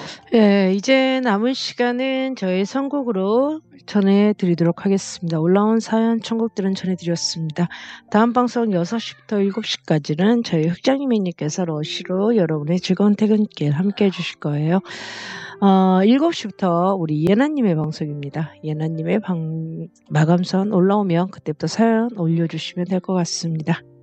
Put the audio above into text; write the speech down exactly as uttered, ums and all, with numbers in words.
예. 이제 남은 시간은 저의 선곡으로 전해 드리도록 하겠습니다. 올라온 사연 선곡들은 전해 드렸습니다. 다음 방송 여섯 시부터 일곱 시까지는 저희 흑장님 매니께서 러시로 여러분의 즐거운 퇴근길 함께해 주실 거예요. 어 일곱 시부터 우리 예나 님의 방송입니다. 예나 님의 방 마감선 올라오면 그때부터 사연 올려 주시면 될 것 같습니다.